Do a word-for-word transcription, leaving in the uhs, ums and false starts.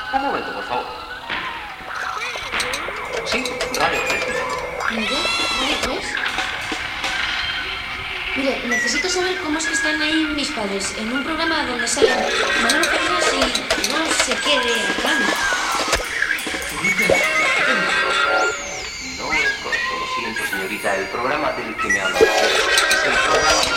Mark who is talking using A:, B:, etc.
A: Un momento, por favor. Sí, Radio tres.
B: ¿Mire? ¿Radio tres? Mire, necesito saber cómo es que están ahí mis padres en un programa donde salen Manolo Fernández y no sé qué de Arcano.
A: No es corto, lo siento, señorita. El programa del que me habla es el programa...